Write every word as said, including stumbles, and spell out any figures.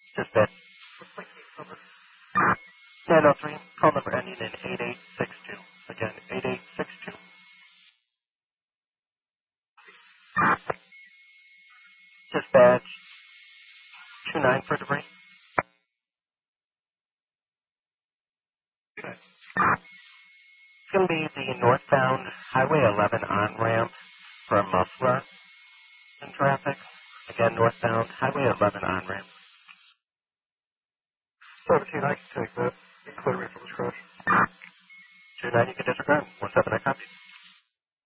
Dispatch. nine oh three, call number ending in eight eight six two. Again, eight eight six two. Dispatch. two nine for debris. Okay. It's going to be the northbound Highway eleven on-ramp for muffler in traffic. Again, northbound Highway eleven on-ramp. seventeen, I can take that. Clear me from this crash. two nine, you can disregard. one seven, I copy.